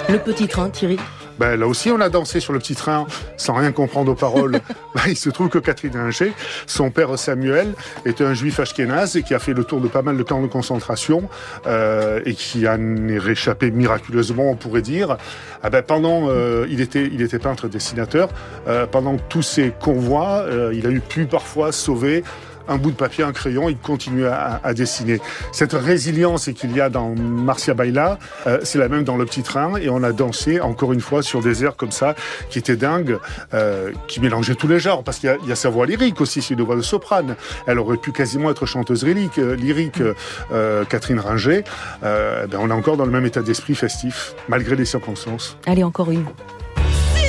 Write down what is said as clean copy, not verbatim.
Le Petit Train, Thierry. Là aussi, on a dansé sur le Petit Train sans rien comprendre aux paroles. Il se trouve que Catherine Ringer, son père Samuel, était un juif ashkénaze et qui a fait le tour de pas mal de camps de concentration et qui en est réchappé miraculeusement, on pourrait dire. Il était peintre dessinateur. Pendant tous ces convois, il a pu parfois sauver un bout de papier, un crayon, il continue à dessiner. Cette résilience qu'il y a dans Marcia Baila, c'est la même dans Le Petit Train, et on a dansé, encore une fois, sur des airs comme ça, qui étaient dingues, qui mélangeaient tous les genres, parce qu'il y a sa voix lyrique aussi, c'est une voix de soprane. Elle aurait pu quasiment être chanteuse lyrique, Catherine Ringer. On est encore dans le même état d'esprit festif, malgré les circonstances. Allez, encore une.